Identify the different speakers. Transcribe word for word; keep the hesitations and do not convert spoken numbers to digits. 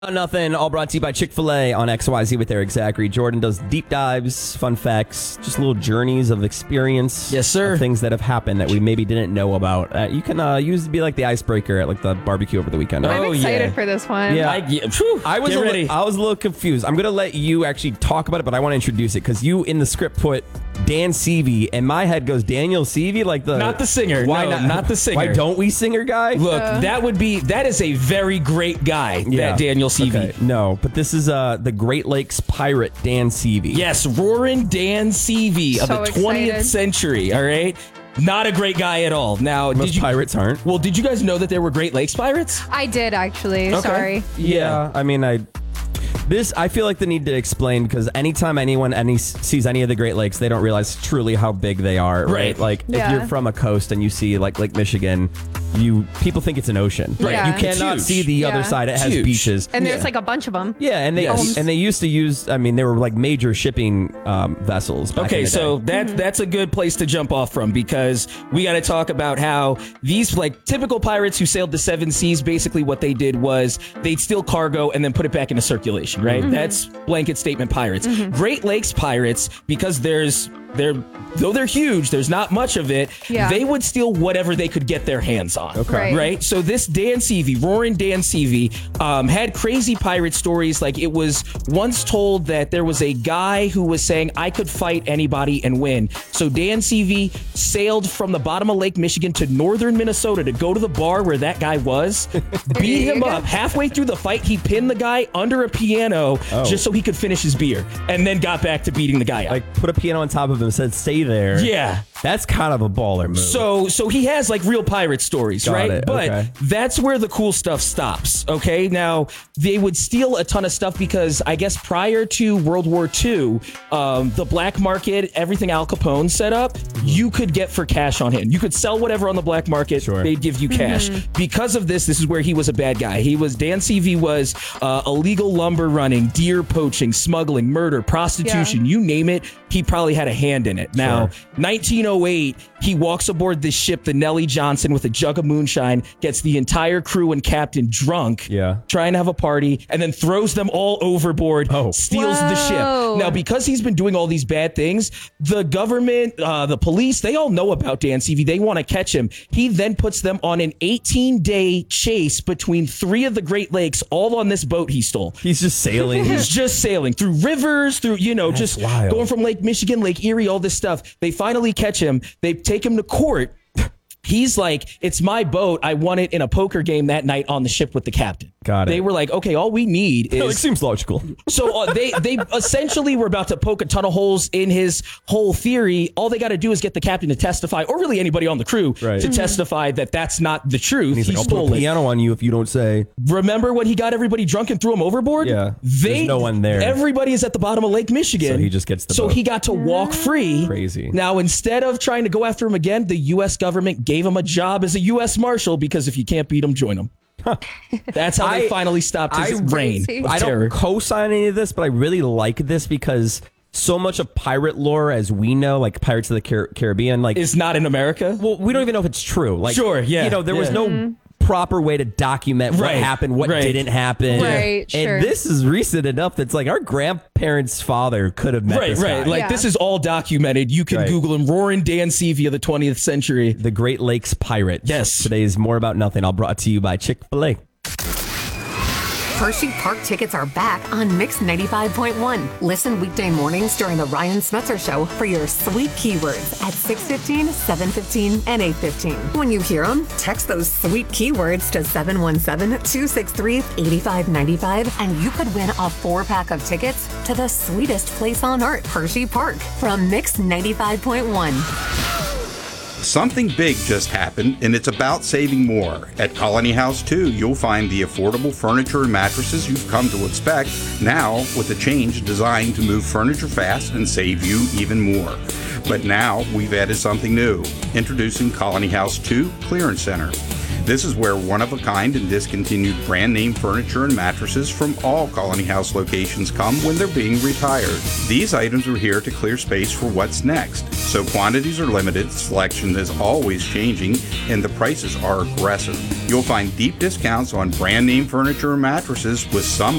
Speaker 1: Nothing, all brought to you by Chick-fil-A on X Y Z with Eric Zachary. Jordan does deep dives, fun facts, just little journeys of experience.
Speaker 2: Yes, sir.
Speaker 1: Of things that have happened that we maybe didn't know about. Uh, you can uh, use to be like the icebreaker at like the barbecue over the weekend.
Speaker 3: I'm
Speaker 2: Oh,
Speaker 3: excited
Speaker 2: yeah.
Speaker 3: for this one.
Speaker 1: Yeah.
Speaker 2: I, yeah, phew,
Speaker 1: I was
Speaker 2: get
Speaker 1: a li-
Speaker 2: ready.
Speaker 1: I was a little confused. I'm gonna let you actually talk about it, but I want to introduce it because you in the script put Dan Seavey, and my head goes Daniel Seavey, like the
Speaker 2: Not the singer.
Speaker 1: Why
Speaker 2: No,
Speaker 1: not?
Speaker 2: not the singer.
Speaker 1: Why don't we singer guy?
Speaker 2: Look,
Speaker 3: Uh.
Speaker 2: that would be that is a very great guy.
Speaker 1: Yeah.
Speaker 2: That Daniel Seavey.
Speaker 1: Okay. No, but this is uh the Great Lakes pirate Dan Seavey.
Speaker 2: Yes, Roaring Dan Seavey of
Speaker 3: So
Speaker 2: the twentieth
Speaker 3: excited.
Speaker 2: century. All right, not a great guy at all. Now,
Speaker 1: Most
Speaker 2: did you?
Speaker 1: pirates aren't.
Speaker 2: Well, did you guys know that there were Great Lakes pirates?
Speaker 3: I did actually.
Speaker 2: Okay.
Speaker 3: Sorry.
Speaker 1: Yeah, I mean, I this I feel like they need to explain because anytime anyone any sees any of the Great Lakes, they don't realize truly how big they are. Right?
Speaker 2: Right.
Speaker 1: Like
Speaker 3: Yeah.
Speaker 1: if you're from a coast and you see like Lake Michigan, you people think it's an ocean.
Speaker 3: Right. Yeah.
Speaker 1: You
Speaker 3: It's
Speaker 1: cannot
Speaker 2: huge.
Speaker 1: see the
Speaker 3: Yeah.
Speaker 1: other side. It
Speaker 2: It's
Speaker 1: has
Speaker 2: huge.
Speaker 1: beaches.
Speaker 3: And there's
Speaker 2: Yeah.
Speaker 3: like a bunch of them.
Speaker 1: Yeah, and they
Speaker 2: Yes.
Speaker 1: and they used to use. I mean, they were like major shipping um, vessels. Back in
Speaker 2: Okay,
Speaker 1: the
Speaker 2: so
Speaker 1: day.
Speaker 2: that that's a good place to jump off from because we got to talk about how these like typical pirates who sailed the seven seas, basically what they did was they'd steal cargo and then put it back into circulation, right? That's blanket statement pirates. Great Lakes pirates, because there's they're though they're huge, there's not much of it.
Speaker 3: Yeah.
Speaker 2: They would steal whatever they could get their hands on.
Speaker 1: Okay.
Speaker 3: Right.
Speaker 2: Right. So this Dan Seavey, Roaring Dan Seavey, um, had crazy pirate stories. Like it was once told that there was a guy who was saying, I could fight anybody and win. So Dan Seavey sailed from the bottom of Lake Michigan to northern Minnesota to go to the bar where that guy was, beat
Speaker 3: you
Speaker 2: him
Speaker 3: go.
Speaker 2: up. Halfway through the fight, he pinned the guy under a piano
Speaker 1: Oh.
Speaker 2: just so he could finish his beer and then got back to beating the guy up.
Speaker 1: like put a piano on top of him and said, "Stay there."
Speaker 2: Yeah.
Speaker 1: That's kind of a baller move.
Speaker 2: So so he has like real pirate stories,
Speaker 1: Got
Speaker 2: right?
Speaker 1: it,
Speaker 2: But
Speaker 1: okay.
Speaker 2: that's where the cool stuff stops. Okay. Now they would steal a ton of stuff because I guess prior to World War Two, um, the black market, everything Al Capone set up, you could get for cash on him. You could sell whatever on the black market.
Speaker 1: Sure.
Speaker 2: They'd give you cash. Because of this, this is where he was a bad guy. He was Dan Seavey was uh, illegal lumber running, deer poaching, smuggling, murder, prostitution, you name it. He probably had a hand in it. Now,
Speaker 1: Sure.
Speaker 2: nineteen oh eight, he walks aboard this ship, the Nellie Johnson, with a jug of moonshine, gets the entire crew and captain drunk,
Speaker 1: Yeah.
Speaker 2: trying to have a party, and then throws them all overboard,
Speaker 1: Oh.
Speaker 2: steals the ship.
Speaker 3: Whoa.
Speaker 2: Now, because he's been doing all these bad things, the government, uh, the police, they all know about Dan Seavey. They want to catch him. He then puts them on an eighteen-day chase between three of the Great Lakes, all on this boat he stole.
Speaker 1: he's just sailing.
Speaker 2: He's just sailing through rivers, through, you know,
Speaker 1: That's
Speaker 2: just
Speaker 1: wild.
Speaker 2: going from Lake Michigan, Lake Erie, all this stuff. They finally catch him. They take him to court. He's like, it's my boat. I won it in a poker game that night on the ship with the captain.
Speaker 1: Got it.
Speaker 2: They were like, okay, all we need
Speaker 1: It
Speaker 2: is
Speaker 1: seems logical.
Speaker 2: so uh, they they essentially were about to poke a ton of holes in his whole theory. All they got to do is get the captain to testify, or really anybody on the crew
Speaker 1: Right.
Speaker 2: to
Speaker 1: Mhm.
Speaker 2: testify that that's not the truth.
Speaker 1: He's
Speaker 2: he
Speaker 1: like, I'll put
Speaker 2: stole
Speaker 1: a
Speaker 2: it.
Speaker 1: piano on you if you don't say.
Speaker 2: Remember when he got everybody drunk and threw him overboard?
Speaker 1: Yeah.
Speaker 2: They,
Speaker 1: There's no one there.
Speaker 2: Everybody is at the bottom of Lake Michigan.
Speaker 1: So he just gets the
Speaker 2: So
Speaker 1: boat.
Speaker 2: he got to walk free.
Speaker 1: Crazy.
Speaker 2: Now, instead of trying to go after him again, the U S government gave him a job as a U S Marshal because if you can't beat him, join him. That's how they
Speaker 1: I-
Speaker 2: finally stopped his
Speaker 1: I-
Speaker 2: reign
Speaker 3: Crazy.
Speaker 2: of
Speaker 1: I
Speaker 2: terror.
Speaker 1: don't co-sign any of this, but I really like this because so much of pirate lore, as we know, like Pirates of the Car- Caribbean, like
Speaker 2: Is not in America.
Speaker 1: well, we don't even know if it's true. Like,
Speaker 2: Sure, yeah,
Speaker 1: you know, there was
Speaker 2: yeah.
Speaker 1: no proper way to document what
Speaker 2: Right,
Speaker 1: happened, what
Speaker 2: right.
Speaker 1: didn't happen.
Speaker 3: Right,
Speaker 1: and
Speaker 3: sure.
Speaker 1: this is recent enough that's like our grandparents' father could have met
Speaker 2: Right,
Speaker 1: this
Speaker 2: right.
Speaker 1: guy.
Speaker 2: Like
Speaker 3: Yeah.
Speaker 2: this is all documented. You can
Speaker 1: Right.
Speaker 2: Google him, Roaring Dan Seavey of the twentieth century.
Speaker 1: The Great Lakes Pirate.
Speaker 2: Yes.
Speaker 1: Today's More About Nothing, all brought to you by Chick-fil-A.
Speaker 4: Hershey Park tickets are back on Mix ninety-five point one. Listen weekday mornings during the Ryan Smetzer Show for your sweet keywords at six fifteen, seven fifteen, and eight fifteen. When you hear them, text those sweet keywords to seven one seven, two six three, eight five nine five, and you could win a four-pack of tickets to the sweetest place on earth, Hershey Park, from Mix ninety-five point one.
Speaker 5: Something big just happened, and it's about saving more. At Colony House two, you'll find the affordable furniture and mattresses you've come to expect, now with a change designed to move furniture fast and save you even more. But now we've added something new. Introducing Colony House two Clearance Center. This is where one-of-a-kind and discontinued brand-name furniture and mattresses from all Colony House locations come when they're being retired. These items are here to clear space for what's next. So quantities are limited, selection is always changing, and the prices are aggressive. You'll find deep discounts on brand-name furniture and mattresses, with some